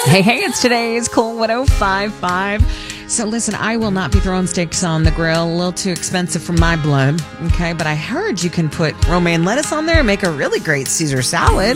Hey, it's today's Cool 105.5. So listen, I will not be throwing steaks on the grill. A little too expensive for my blood, okay? But I heard you can put romaine lettuce on there and make a really great Caesar salad.